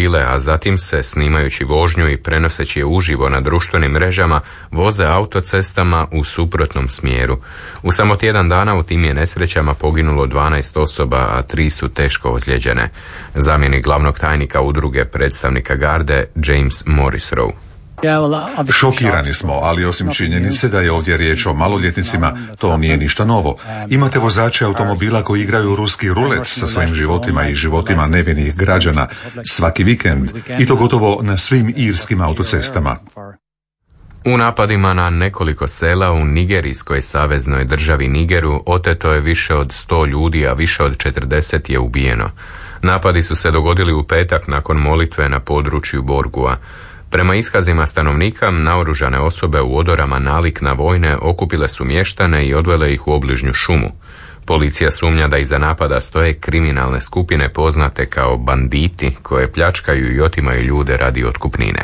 automobile, a zatim se, snimajući vožnju i prenoseći je uživo na društvenim mrežama, voze autocestama u suprotnom smjeru. U samo tjedan dana u tim je nesrećama poginulo 12 osoba, a 3 su teško ozlijeđene. Zamjenik glavnog tajnika udruge predstavnika garde James Morrisroe. Šokirani smo, ali osim činjenice da je ovdje riječ o maloljetnicima, to nije ništa novo. Imate vozače automobila koji igraju ruski rulet sa svojim životima i životima nevinih građana svaki vikend, i to gotovo na svim irskim autocestama. U napadima na nekoliko sela u nigerijskoj saveznoj državi Nigeru oteto je više od 100 ljudi, a više od 40 je ubijeno. Napadi su se dogodili u petak nakon molitve na području Borgua. Prema iskazima stanovnika, naoružane osobe u odorama nalik na vojne okupile su mještane i odvele ih u obližnju šumu. Policija sumnja da iza napada stoje kriminalne skupine poznate kao banditi, koje pljačkaju i otimaju ljude radi otkupnine.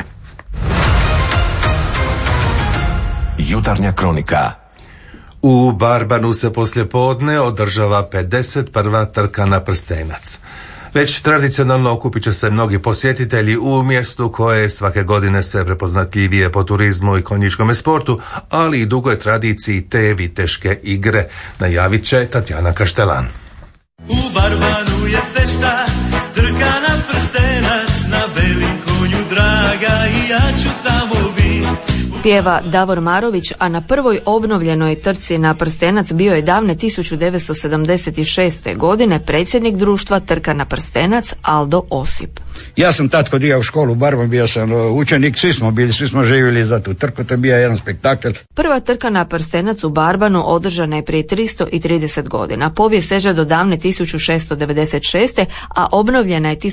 Jutarnja kronika. U Barbanu se poslijepodne održava 51. trka na prstenac. Već tradicionalno okupit će se mnogi posjetitelji u mjestu koje je svake godine sve prepoznatljivije po turizmu i konjičkom sportu, ali i dugoj tradiciji te viteške igre, najavit će Tatjana Kaštelan. U Barbanu je fešta, trka na prstenac, na belim konju draga, i ja ću tamo biti. Pjeva Davor Marović, a na prvoj obnovljenoj trci na prstenac bio je davne 1976. godine predsjednik društva Trka na prstenac Aldo Osip. Ja sam tad kod u školu u Barban, bio sam učenik, svi smo živjeli za tu trku, to je bio jedan spektakl. Prva trka na prstenac u Barbanu održana je prije 330 godina. Povijest seže do davne 1696. a obnovljena je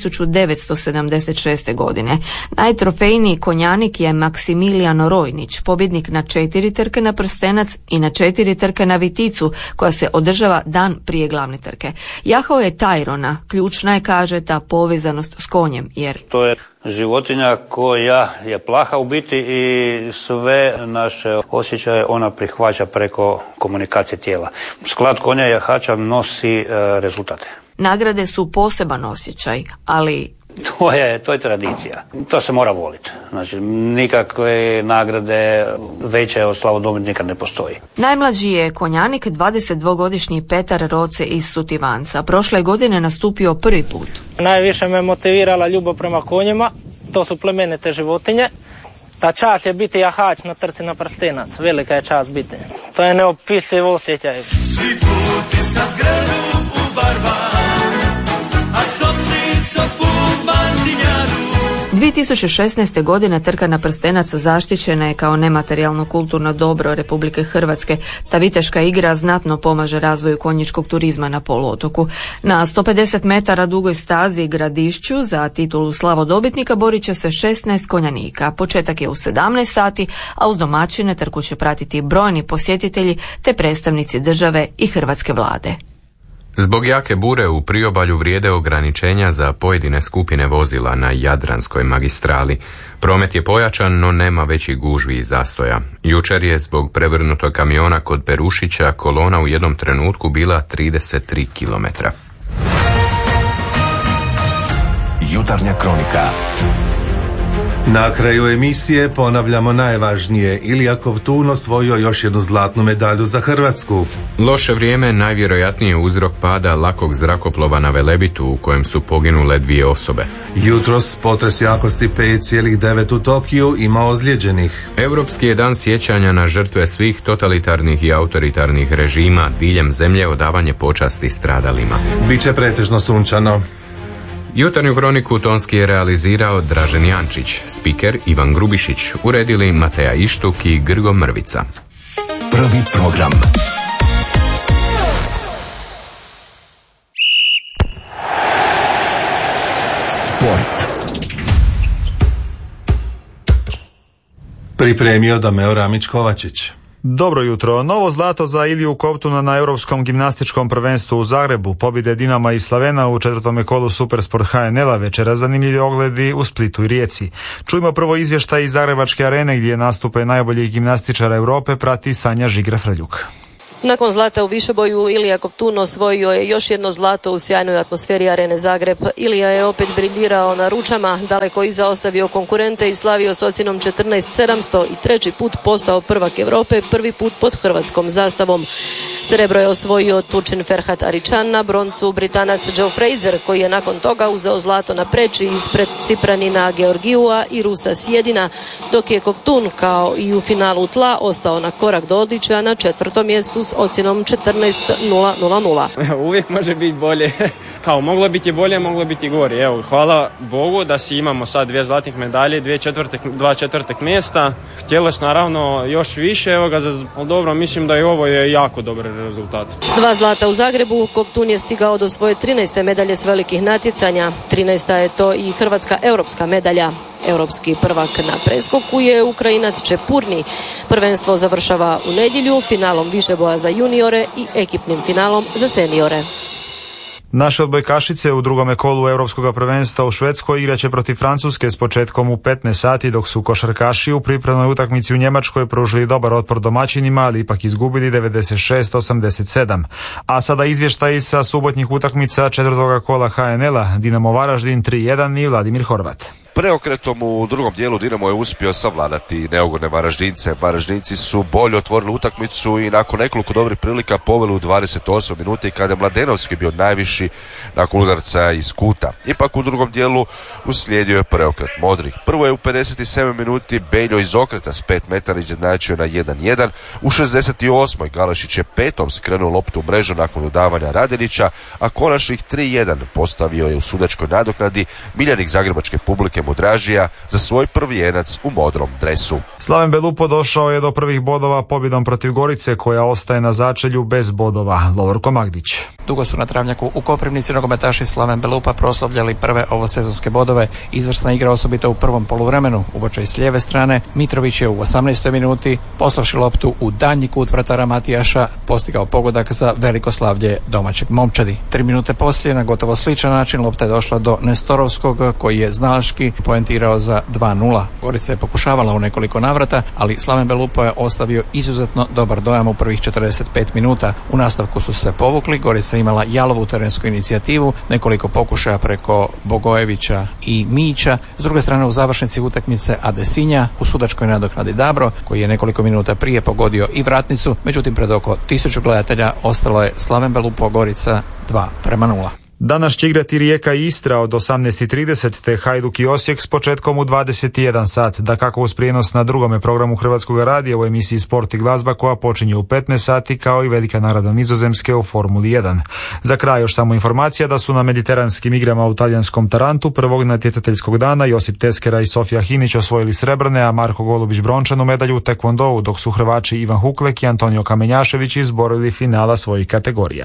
1976. godine. Najtrofejniji konjanik je Maksimiliano Rojnić, pobjednik na 4 trke na prstenac i na 4 trke na Viticu, koja se održava dan prije glavne trke. Jahao je Tajrona, ključna je, kaže, ta povezanost s konjem, jer to je životinja koja je plaha u biti i sve naše osjećaje ona prihvaća preko komunikacije tijela. Sklad konja i jahača nosi rezultate. Nagrade su poseban osjećaj, ali to je tradicija. To se mora voliti. Znači, nikakve nagrade veće od slavodobitnika ne postoji. Najmlađi je konjanik 22-godišnji Petar Roce iz Sutivanca. Prošle godine nastupio prvi put. Najviše me motivirala ljubav prema konjima. To su plemenite životinje. Ta čast je biti jahač na trci na prstenac. Velika je čast biti. To je neopisiv osjećaj. Svi puti sad gredu u Barban, a sopci so pun bandinjadu. 2016. godine trka na prstenac zaštićena je kao nematerijalno kulturno dobro Republike Hrvatske. Ta viteška igra znatno pomaže razvoju konjičkog turizma na poluotoku. Na 150 metara dugoj stazi Gradišću za titulu slavodobitnika borit će se 16 konjanika. Početak je u 17 sati, a uz domaćine trku će pratiti brojni posjetitelji te predstavnici države i hrvatske vlade. Zbog jake bure u priobalju vrijede ograničenja za pojedine skupine vozila na Jadranskoj magistrali. Promet je pojačan, no nema većih gužvi i zastoja. Jučer je zbog prevrnutog kamiona kod Perušića kolona u jednom trenutku bila 33 km. Jutarnja kronika. Na kraju emisije ponavljamo najvažnije. Ilija Kovtun osvojio još jednu zlatnu medalju za Hrvatsku. Loše vrijeme najvjerojatnije je uzrok pada lakog zrakoplova na Velebitu u kojem su poginule 2 osobe. Jutros potres jakosti 5,9 u Tokiju ima ozlijeđenih. Europski je dan sjećanja na žrtve svih totalitarnih i autoritarnih režima diljem zemlje, odavanje počasti stradalima. Biće pretežno sunčano. Jutarnju kroniku tonski je realizirao Dražen Jančić, spiker Ivan Grubišić, uredili Mateja Ištuk i Grgo Mrvica. Prvi program. Sport. Pripremio Domeo Ramić-Kovačić. Dobro jutro. Novo zlato za Iliju Kovtuna na Europskom gimnastičkom prvenstvu u Zagrebu. Pobjede Dinama i Slavena u 4. kolu Supersport HNL-a večera, zanimljivi ogledi u Splitu i Rijeci. Čujmo prvo izvještaj iz Zagrebačke arene gdje nastupe najboljih gimnastičara Europe prati Sanja Žigra-Frljuk. Nakon zlata u višeboju Ilija Kovtun osvojio je još jedno zlato u sjajnoj atmosferi Arene Zagreb. Ilija je opet briljirao na ručama, daleko iza ostavio konkurente i slavio s ocjenom 14.700 i treći put postao prvak Europe, prvi put pod hrvatskom zastavom. Srebro je osvojio Turčin Ferhat Aričan, na broncu Britanac Joe Fraser, koji je nakon toga uzeo zlato na preći ispred Cipranina Georgijua i Rusa Sjedina, dok je Kovtun kao i u finalu tla ostao na korak do odličja na četvrtom mjestu s ocjenom 14.000. Uvijek može biti bolje. Kao moglo biti bolje, moglo biti gore. Evo, hvala Bogu da si imamo sad 2 zlatnih medalje, 2 četvrtih mjesta. Htjelo se naravno još više, evo ga, ali dobro, mislim da i ovo je jako dobar rezultat. S 2 zlata u Zagrebu Kovtun je stigao do svoje 13. medalje s velikih natjecanja. 13. je to i hrvatska europska medalja. Europski prvak na preskoku je Ukrajinac Čepurni. Prvenstvo završava u nedjelju finalom višeboja za juniore i ekipnim finalom za seniore. Naše odbojkašice u drugome kolu Europskog prvenstva u Švedskoj igraće protiv Francuske s početkom u 15 sati, dok su košarkaši u pripremnoj utakmici u Njemačkoj pružili dobar otpor domaćinima, ali ipak izgubili 96-87. A sada izvještaji sa subotnjih utakmica četvrtoga kola HNL-a, Dinamo Varaždin 3-1 i Vladimir Horvat. Preokretom u drugom dijelu Dinamo je uspio savladati neugodne Varaždince. Varaždinci su bolje otvorili utakmicu i nakon nekoliko dobrih prilika poveli u 28 minuti kada je Mladenovski bio najviši nakon udarca iz kuta. Ipak u drugom dijelu uslijedio je preokret modrih. Prvo je u 57 minuti Beljo iz okreta s 5 metara izjednačio na 1-1. U 68. Galešić je petom skrenuo loptu u mrežu nakon udavanja Radelića, a konačnih 3-1 postavio je u sudačkoj nadoknadi miljenik zagrebačke publike Mudražija za svoj prvi jenac u modrom dresu. Slaven Belupo došao je do prvih bodova pobjedom protiv Gorice, koja ostaje na začelju bez bodova. Lovorko Magdić. Dugo su na travnjaku u Koprivnici nogometaši Slaven Belupa proslavljali prve ovosezonske bodove. Izvrsna igra osobito u prvom poluvremenu. Ubočaj s lijeve strane, Mitrović je u 18. minuti poslavši loptu u daljnji kut vratara Matijaša postigao pogodak za veliko slavlje domaćeg momčadi. 3 minute poslije na gotovo sličan način lopta je došla do Nestorovskog, koji je znalaški poentirao za 2-0. Gorica je pokušavala u nekoliko navrata, ali Slaven Belupo je ostavio izuzetno dobar dojam u prvih 45 minuta. U nastavku su se povukli, Gorica imala jalovu terensku inicijativu, nekoliko pokušaja preko Bogojevića i Mića. S druge strane u završnici utakmice Adesinja u sudačkoj nadoknadi Dabro, koji je nekoliko minuta prije pogodio i vratnicu, međutim pred oko 1000 gledatelja ostalo je Slaven Belupo Gorica 2-0. Danas će igrati Rijeka i Istra od 18.30 te Hajduk i Osijek s početkom u 21 sat. Dakako uz prijenos na drugome programu Hrvatskog radija u emisiji Sport i glazba koja počinje u 15 sati kao i velika nagrada Nizozemske u Formuli 1. Za kraj još samo informacija da su na mediteranskim igrama u talijanskom Tarantu prvog natjecateljskog dana Josip Teskera i Sofija Hinić osvojili srebrne, a Marko Golubić brončanu medalju u tekvondou, dok su Hrvači Ivan Huklek i Antonio Kamenjašević izborili finala svojih kategorija.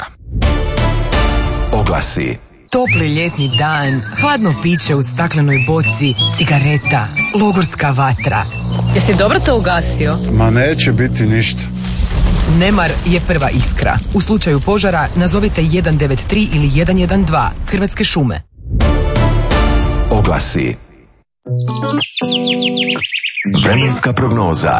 Oglasi. Topli ljetni dan, hladno piće u staklenoj boci, cigareta, logorska vatra. Jesi dobro to ugasio? Ma neće biti ništa. Nemar je prva iskra. U slučaju požara nazovite 193 ili 112. Hrvatske šume. Oglasi. Vremenska prognoza.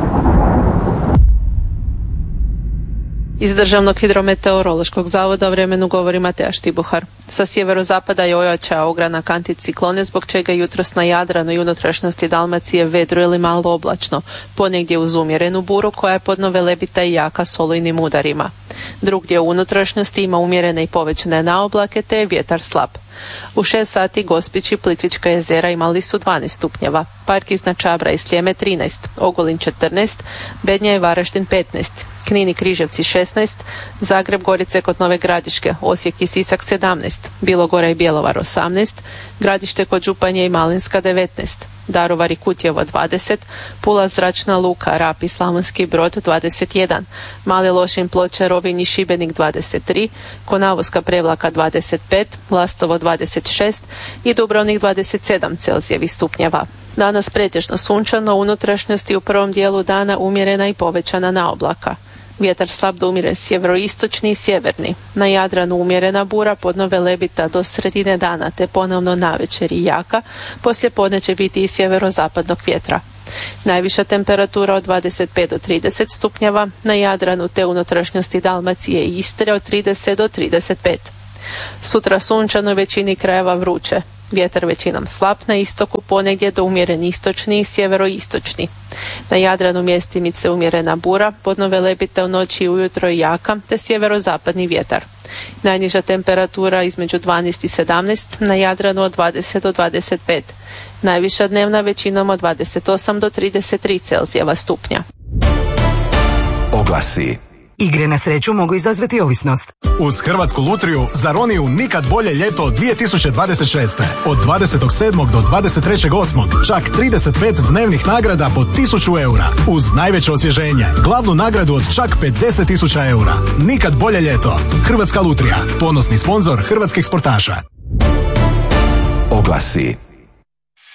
Iz Državnog hidrometeorološkog zavoda o vremenu govori Mateja Štibuhar. Sa sjeverozapada je ojačao ogranak anticiklone, zbog čega jutros na Jadranu i unutrašnjosti Dalmacije vedro ili malo oblačno, ponegdje uz umjerenu buru koja je podno velebita i jaka s olujnim udarima. Drugdje u unutrašnjosti ima umjerene i povećane naoblake te je vjetar slab. U 6 sati Gospić i Plitvička jezera imali su 12 stupnjeva, Park iznad Čabra i Sljeme 13, Ogulin 14, Bednja i Varaždin 15, Knin i Križevci 16, Zagreb, Gorice kod Nove Gradiške, Osijek i Sisak 17, Bilogora i Bjelovar 18, Gradište kod Županje i Malinska 19, Daruvar i Kutjevo 20, Pula, Zračna luka, Rab i Slavonski Brod 21, Mali Lošinj, Ploče, Rovinj i Šibenik 23, Konavoska, Prevlaka 25, Lastovo 26 i Dubrovnik 27 Celzijevih stupnjeva. Danas pretežno sunčano, u unutrašnjosti u prvom dijelu dana umjerena i povećana naoblaka. Vjetar slab do umjeren sjeveroistočni i sjeverni. Na Jadranu umjerena bura, podno velebita do sredine dana te ponovno navečer i jaka. Poslije podne će biti i sjeverozapadnog vjetra. Najviša temperatura od 25 do 30 stupnjeva, na Jadranu te unutrašnjosti Dalmacije i Istre od 30 do 35. Sutra sunčano, u većini krajeva vruće. Vjetar većinom slab, na istoku ponegdje do umjeren istočni i sjeveroistočni. Na Jadranu mjestimice umjerena bura, podno Velebita u noći i ujutro i jaka, te sjeverozapadni vjetar. Najniža temperatura između 12 i 17, na Jadranu od 20 do 25. Najviša dnevna većinom od 28 do 33 Celzijeva stupnja. Oglasi. Igre na sreću mogu izazvati ovisnost. Uz Hrvatsku lutriju za Roniju nikad bolje ljeto 2026. Od 27. do 23.8. čak 35 dnevnih nagrada po 1000 eura. Uz najveće osvježenje, glavnu nagradu od čak 50.000 eura. Nikad bolje ljeto. Hrvatska lutrija, ponosni sponzor hrvatskih sportaša. Oglasi.